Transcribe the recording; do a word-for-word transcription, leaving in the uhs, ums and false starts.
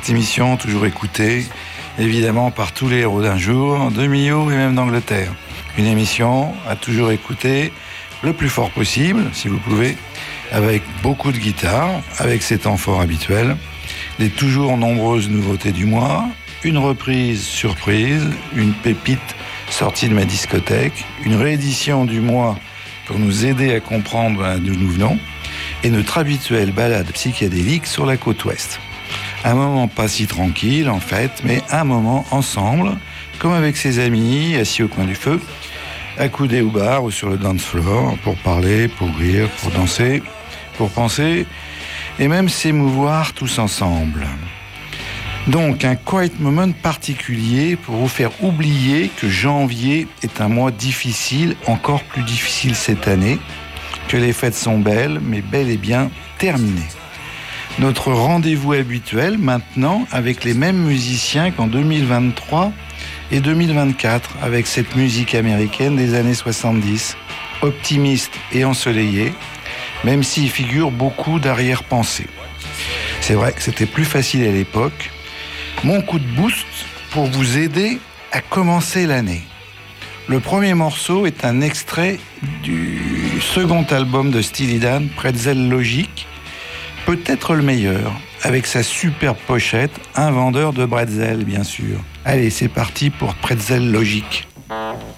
cette émission, toujours écoutée, évidemment par tous les héros d'un jour, de Millau et même d'Angleterre. Une émission à toujours écouter le plus fort possible, si vous pouvez, avec beaucoup de guitare, avec ses temps forts habituels, les toujours nombreuses nouveautés du mois, une reprise surprise, une pépite sortie de ma discothèque, une réédition du mois pour nous aider à comprendre d'où nous venons, et notre habituelle balade psychédélique sur la côte ouest. Un moment pas si tranquille en fait, mais un moment ensemble, comme avec ses amis, assis au coin du feu, accoudés au bar ou sur le dance floor, pour parler, pour rire, pour danser, pour penser, et même s'émouvoir tous ensemble. Donc un quiet moment particulier pour vous faire oublier que janvier est un mois difficile, encore plus difficile cette année, que les fêtes sont belles, mais bel et bien terminées. Notre rendez-vous habituel maintenant avec les mêmes musiciens qu'en deux mille vingt-trois et deux mille vingt-quatre, avec cette musique américaine des années soixante-dix, optimiste et ensoleillée, même s'il figure beaucoup d'arrière-pensées. C'est vrai que c'était plus facile à l'époque. Mon coup de boost pour vous aider à commencer l'année. Le premier morceau est un extrait du second album de Steely Dan, Pretzel Logic, peut-être le meilleur, avec sa superbe pochette, un vendeur de bretzel bien sûr. Allez, c'est parti pour Pretzel Logic.